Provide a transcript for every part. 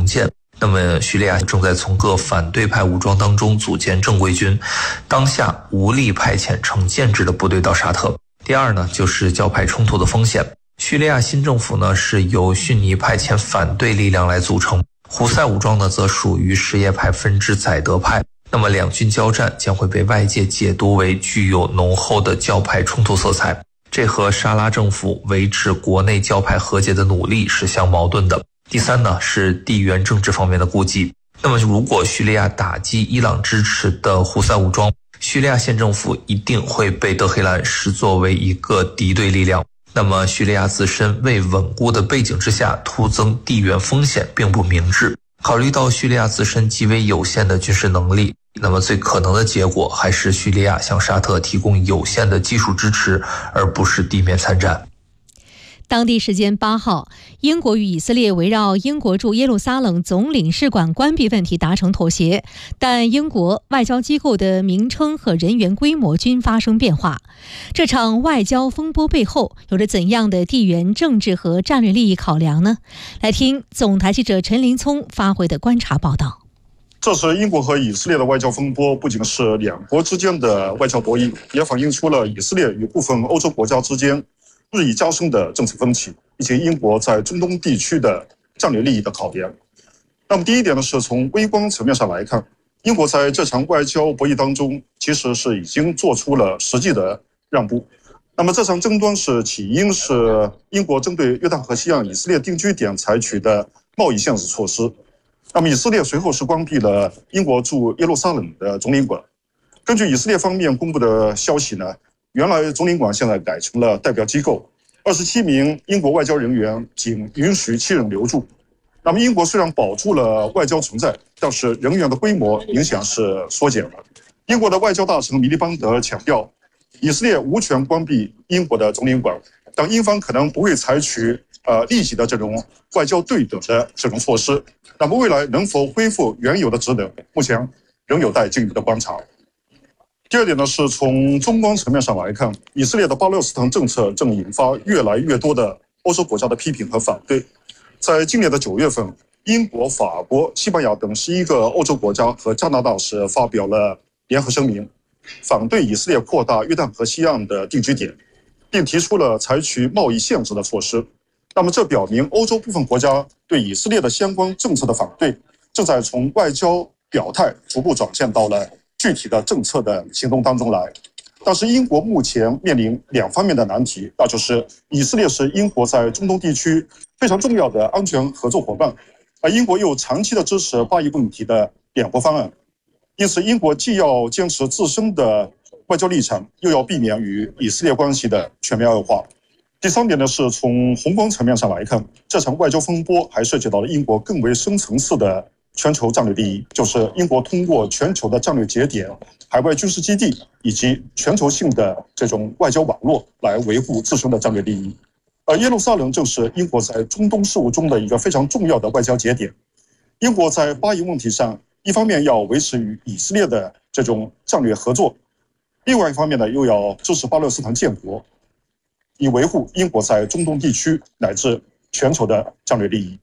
建。那么叙利亚正在从各反对派武装当中组建正规军，当下无力派遣成建制的部队到沙特。第二呢，就是教派冲突的风险。叙利亚新政府呢是由逊尼派遣反对力量来组成，胡塞武装呢则属于什叶派分支宰德派。那么两军交战将会被外界解读为具有浓厚的教派冲突色彩，这和沙拉政府维持国内教派和解的努力是相矛盾的。第三呢，是地缘政治方面的顾忌。那么如果叙利亚打击伊朗支持的胡塞武装，叙利亚县政府一定会被德黑兰视作为一个敌对力量。那么叙利亚自身未稳固的背景之下，突增地缘风险并不明智。考虑到叙利亚自身极为有限的军事能力，那么最可能的结果还是叙利亚向沙特提供有限的技术支持，而不是地面参战。 当地时间8号，英国与以色列围绕英国驻耶路撒冷总领事馆关闭问题达成妥协，但英国外交机构的名称和人员规模均发生变化。这场外交风波背后有着怎样的地缘政治和战略利益考量呢？来听总台记者陈林聪发回的观察报道。 这次英国和以色列的外交风波不仅是两国之间的外交博弈，也反映出了以色列与部分欧洲国家之间日益加深的政治分歧，以及英国在中东地区的战略利益的考量。那么第一点呢，是从微观层面上来看，英国在这场外交博弈当中其实是已经做出了实际的让步。那么这场争端是起因是英国针对约旦河西岸以色列定居点采取的贸易限制措施。那么以色列随后是关闭了英国驻耶路撒冷的总领馆。根据以色列方面公布的消息呢，原来总领馆现在改成了代表机构，27名英国外交人员仅允许7人留驻。那么英国虽然保住了外交存在，但是人员的规模明显是缩减了。英国的外交大臣米利邦德强调，以色列无权关闭英国的总领馆，但英方可能不会采取立即的这种外交对等的这种措施。那么未来能否恢复原有的职能，目前仍有待进一步的观察。第二点呢，是从中观层面上来看，以色列的巴勒斯坦政策正引发越来越多的欧洲国家的批评和反对。在今年的9月份，英国、法国、西班牙等11个欧洲国家和加拿大是发表了联合声明，反对以色列扩大约旦河西岸的定居点，并提出了采取贸易限制的措施。那么这表明欧洲部分国家对以色列的相关政策的反对，正在从外交表态逐步转现到了具体的政策的行动当中来。但是英国目前面临2方面的难题，那就是以色列是英国在中东地区非常重要的安全合作伙伴，而英国又长期的支持巴以问题的两国方案，因此英国既要坚持自身的外交立场，又要避免与以色列关系的全面恶化。第3点呢，是从宏观层面上来看，这场外交风波还涉及到了英国更为深层次的全球战略利益，就是英国通过全球的战略节点、海外军事基地以及全球性的这种外交网络来维护自身的战略利益。而耶路撒冷正是英国在中东事务中的一个非常重要的外交节点。英国在巴以问题上，一方面要维持与以色列的这种战略合作，另外一方面呢，又要支持巴勒斯坦建国，以维护英国在中东地区乃至全球的战略利益。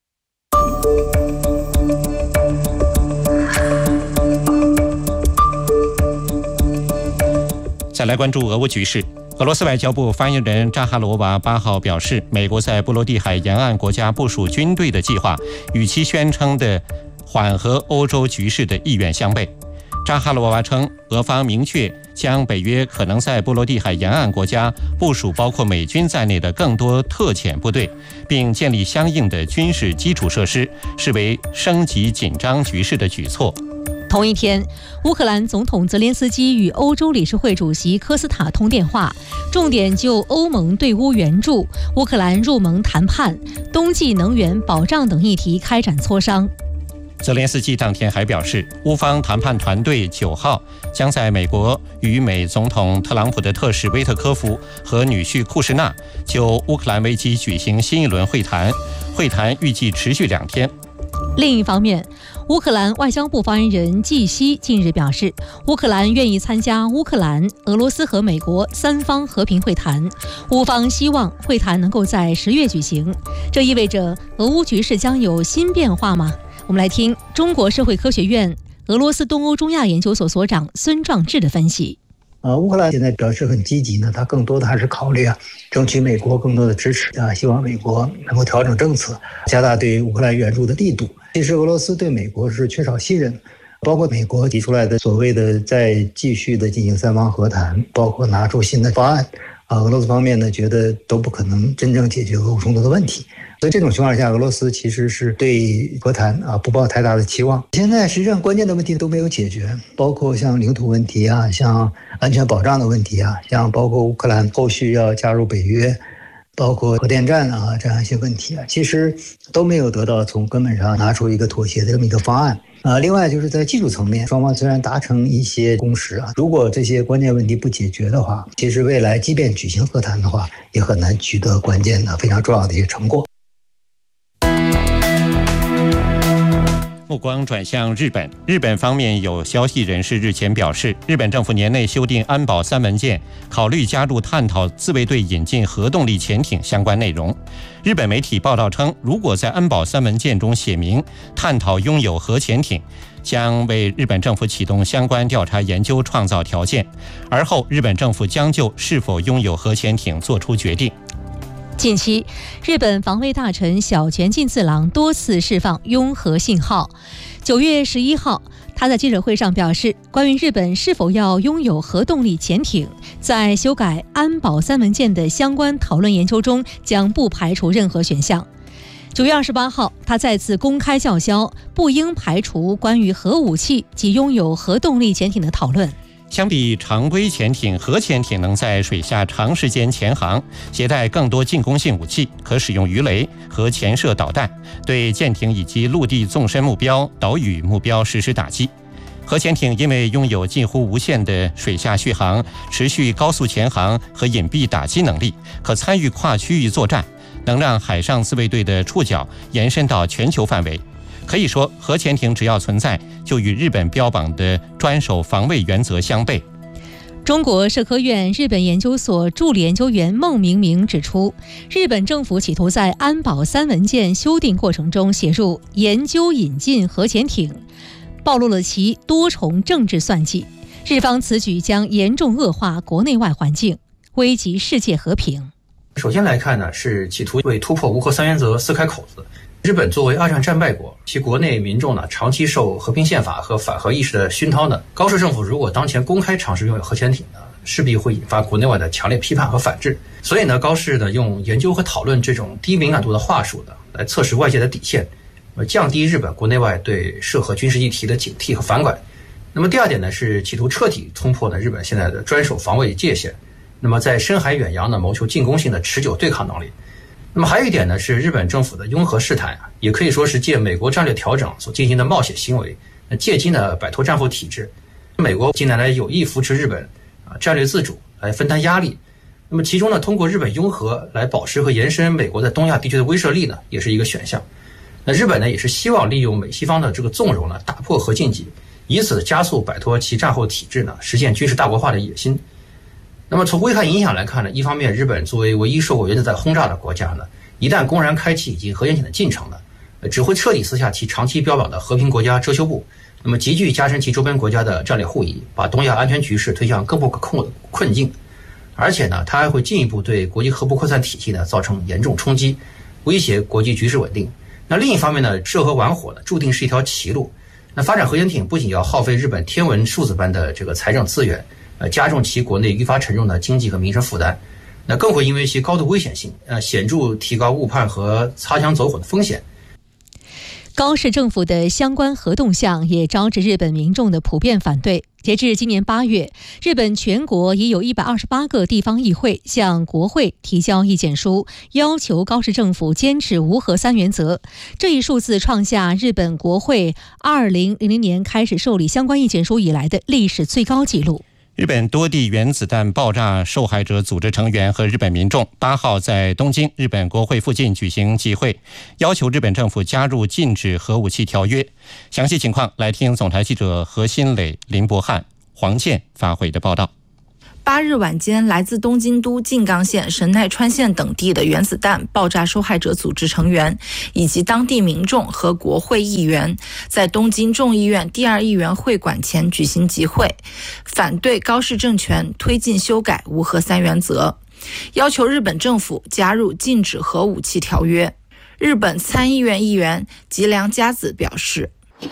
再来关注俄乌局势。俄罗斯外交部发言人扎哈罗娃8号表示，美国在波罗的海沿岸国家部署军队的计划与其宣称的缓和欧洲局势的意愿相悖。扎哈罗娃称，俄方明确将北约可能在波罗的海沿岸国家部署包括美军在内的更多特遣部队，并建立相应的军事基础设施，视为升级紧张局势的举措。 同一天，乌克兰总统泽连斯基与欧洲理事会主席科斯塔通电话，重点就欧盟对乌援助、乌克兰入盟谈判、冬季能源保障等议题开展磋商。 泽连斯基当天还表示，乌方谈判团队9号将在美国与美总统特朗普的特使威特科夫和女婿库什纳就乌克兰危机举行新一轮会谈，会谈预计持续2天。 另一方面，乌克兰外交部发言人季希近日表示，乌克兰愿意参加乌克兰、俄罗斯和美国3方和平会谈，乌方希望会谈能够在10月举行。这意味着俄乌局势将有新变化吗？我们来听中国社会科学院俄罗斯东欧中亚研究所所长孙壮志的分析。 乌克兰现在表示很积极呢，他更多的还是考虑争取美国更多的支持希望美国能够调整政策，加大对乌克兰援助的力度。其实俄罗斯对美国是缺少信任，包括美国提出来的所谓的再继续的进行3方和谈，包括拿出新的方案，俄罗斯方面呢觉得都不可能真正解决俄乌冲突的问题。所以这种情况下，俄罗斯其实是对和谈不抱太大的期望。现在实际上关键的问题都没有解决，包括像领土问题像安全保障的问题像包括乌克兰后续要加入北约，包括核电站这样一些问题其实都没有得到从根本上拿出一个妥协的这么一个方案。另外就是在技术层面，双方虽然达成一些共识如果这些关键问题不解决的话，其实未来即便举行和谈的话，也很难取得关键的非常重要的一些成果。 目光转向日本，日本方面有消息人士日前表示，日本政府年内修订安保3文件，考虑加入探讨自卫队引进核动力潜艇相关内容。日本媒体报道称，如果在安保3文件中写明探讨拥有核潜艇，将为日本政府启动相关调查研究创造条件，而后日本政府将就是否拥有核潜艇做出决定。 近期，日本防卫大臣小泉进次郎多次释放拥核信号。9月11号，他在记者会上表示，关于日本是否要拥有核动力潜艇，在修改安保3文件的相关讨论研究中，将不排除任何选项。9月28号，他再次公开叫嚣，不应排除关于核武器及拥有核动力潜艇的讨论。 相比常规潜艇，核潜艇能在水下长时间潜航，携带更多进攻性武器，可使用鱼雷和潜射导弹，对舰艇以及陆地纵深目标、岛屿目标实施打击。核潜艇因为拥有近乎无限的水下续航、持续高速潜航和隐蔽打击能力，可参与跨区域作战，能让海上自卫队的触角延伸到全球范围。可以说，核潜艇只要存在，就与日本标榜的专守防卫原则相悖。 中国社科院日本研究所助理研究员孟明明指出，日本政府企图在安保3文件修订过程中写入研究引进核潜艇，暴露了其多重政治算计。日方此举将严重恶化国内外环境，危及世界和平。 首先来看呢，是企图为突破无核3原则撕开口子。日本作为2战战败国，其国内民众呢长期受和平宪法和反核意识的熏陶呢，高市政府如果当前公开尝试拥有核潜艇呢，势必会引发国内外的强烈批判和反制。所以呢，高市呢用研究和讨论这种低敏感度的话术呢，来测试外界的底线，降低日本国内外对涉核军事议题的警惕和反感。那么第二点呢，是企图彻底冲破呢日本现在的专守防卫界限，那么在深海远洋呢谋求进攻性的持久对抗能力。那么还有一点呢，是日本政府的拥核试探也可以说是借美国战略调整所进行的冒险行为，借机呢摆脱战后体制。美国近年来有意扶持日本战略自主来分担压力，那么其中呢，通过日本拥核来保持和延伸美国在东亚地区的威慑力呢，也是一个选项。那日本呢，也是希望利用美西方的这个纵容呢，打破核禁忌，以此加速摆脱其战后体制呢，实现军事大国化的野心。那么从危害影响来看呢，一方面日本作为唯一受过原子弹轰炸的国家呢，一旦公然开启以及核潜艇的进程呢，只会彻底撕下其长期标榜的和平国家遮羞布，那么急剧加深其周边国家的战略互疑，把东亚安全局势推向更不可控的困境。而且呢，它还会进一步对国际核不扩散体系呢造成严重冲击，威胁国际局势稳定。那另一方面呢，涉核玩火呢注定是一条歧路。那发展核潜艇不仅要耗费日本天文数字般的这个财政资源，加重其国内愈发沉重的经济和民生负担，那更会因为其高度危险性，显著提高误判和擦枪走火的风险。 高市政府的相关核动向也招致日本民众的普遍反对。截至今年8月，日本全国已有128个地方议会向国会提交意见书，要求高市政府坚持无核3原则。这一数字创下日本国会2000年开始受理相关意见书以来的历史最高纪录。 日本多地原子弹爆炸受害者组织成员和日本民众8号在东京日本国会附近举行集会，要求日本政府加入禁止核武器条约。详细情况来听总台记者何新磊、林博翰、黄健发回的报道。 8日晚间，来自东京都、静冈县、神奈川县等地的原子弹爆炸受害者组织成员以及当地民众和国会议员在东京众议院第2议员会馆前举行集会，反对高市政权推进修改无核3原则，要求日本政府加入禁止核武器条约。日本参议院议员吉良佳子表示，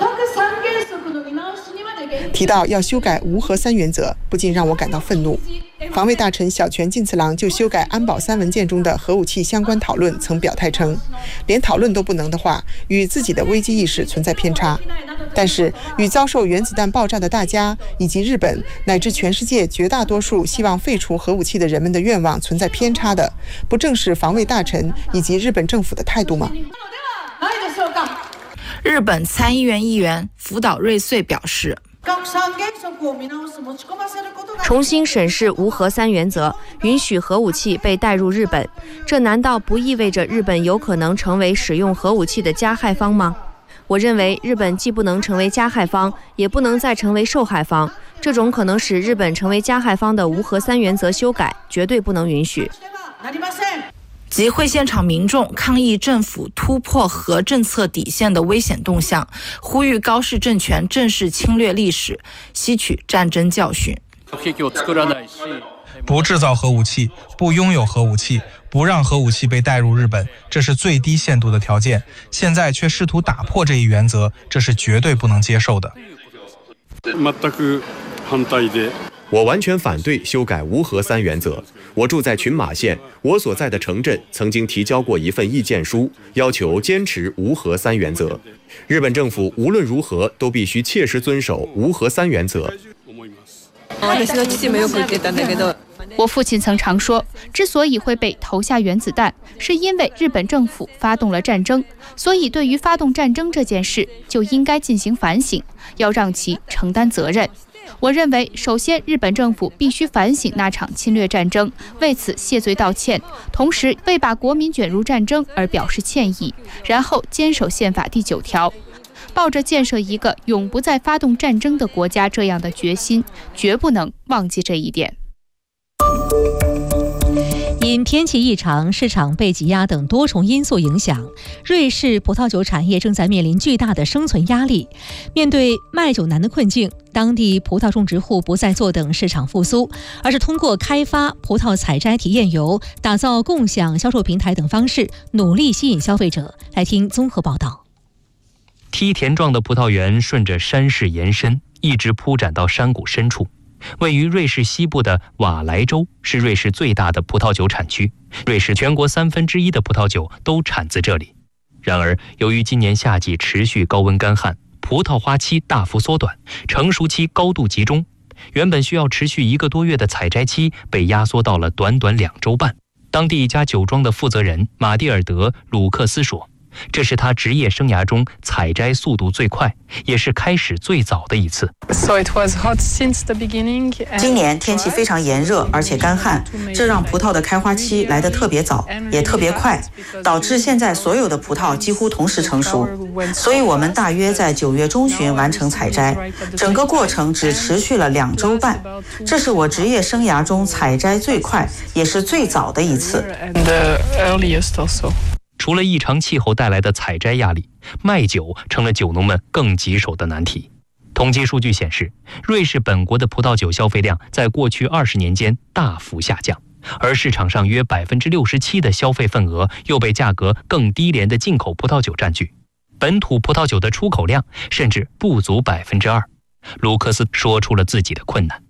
提到要修改无核3原则，不禁让我感到愤怒。防卫大臣小泉进次郎就修改安保3文件中的核武器相关讨论曾表态称，连讨论都不能的话，与自己的危机意识存在偏差。但是与遭受原子弹爆炸的大家以及日本乃至全世界绝大多数希望废除核武器的人们的愿望存在偏差的，不正是防卫大臣以及日本政府的态度吗？ 日本参议院议员福岛瑞穗表示， 重新审视无核3原则，允许核武器被带入日本，这难道不意味着日本有可能成为使用核武器的加害方吗？我认为日本既不能成为加害方，也不能再成为受害方，这种可能使日本成为加害方的无核3原则修改绝对不能允许。 集会现场民众抗议政府突破核政策底线的危险动向，呼吁高市政权正视侵略历史，吸取战争教训。 不制造核武器，不拥有核武器，不让核武器被带入日本，这是最低限度的条件。现在却试图打破这一原则，这是绝对不能接受的。 我完全反对修改无核3原则。我住在群马县，我所在的城镇曾经提交过一份意见书，要求坚持无核3原则。日本政府无论如何都必须切实遵守无核3原则。 我父亲曾常说，之所以会被投下原子弹，是因为日本政府发动了战争，所以对于发动战争这件事就应该进行反省，要让其承担责任。我认为，首先日本政府必须反省那场侵略战争，为此谢罪道歉，同时为把国民卷入战争而表示歉意，然后坚守宪法第9条，抱着建设一个永不再发动战争的国家这样的决心，绝不能忘记这一点。 因天气异常、市场被挤压等多重因素影响，瑞士葡萄酒产业正在面临巨大的生存压力。面对卖酒难的困境，当地葡萄种植户不再坐等市场复苏，而是通过开发葡萄采摘体验游、打造共享销售平台等方式，努力吸引消费者。来听综合报道。 梯田状的葡萄园顺着山势延伸，一直铺展到山谷深处。位于瑞士西部的瓦莱州是瑞士最大的葡萄酒产区，瑞士全国1/3的葡萄酒都产自这里。然而，由于今年夏季持续高温干旱，葡萄花期大幅缩短，成熟期高度集中，原本需要持续1个多月的采摘期被压缩到了短短2周半。当地一家酒庄的负责人马蒂尔德·鲁克斯说，这是他职业生涯中采摘速度最快，也是开始最早的一次。 今年天气非常炎热，而且干旱，这让葡萄的开花期来得特别早，也特别快，导致现在所有的葡萄几乎同时成熟。所以我们大约在9月中旬完成采摘，整个过程只持续了2周半。这是我职业生涯中采摘最快，也是最早的一次。 除了异常气候带来的采摘压力，卖酒成了酒农们更棘手的难题。统计数据显示，瑞士本国的葡萄酒消费量在过去20年间大幅下降，而市场上约67%的消费份额又被价格更低廉的进口葡萄酒占据，本土葡萄酒的出口量甚至不足2%。卢克斯说出了自己的困难。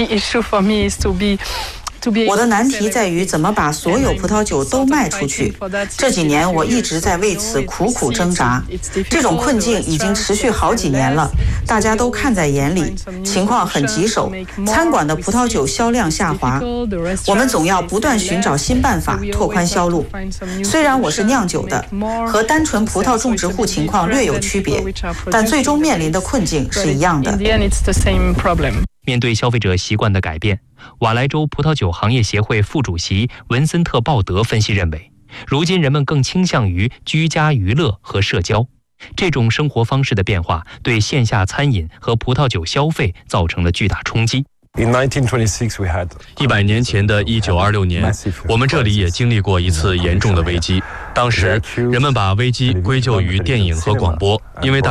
我的难题在于怎么把所有葡萄酒都卖出去。这几年我一直在为此苦苦挣扎，这种困境已经持续好几年了，大家都看在眼里，情况很棘手。餐馆的葡萄酒销量下滑，我们总要不断寻找新办法拓宽销路。虽然我是酿酒的，和单纯葡萄种植户情况略有区别，但最终面临的困境是一样的。 面对消费者习惯的改变，瓦莱州葡萄酒行业协会副主席文森特·鲍德分析认为，如今人们更倾向于居家娱乐和社交，这种生活方式的变化对线下餐饮和葡萄酒消费造成了巨大冲击。 100年前的1926年，我们这里也经历过一次严重的危机。当时人们把危机归咎于电影和广播，因为大